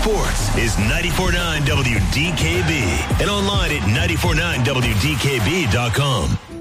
sports is 94.9 WDKB and online at 94.9WDKB.com.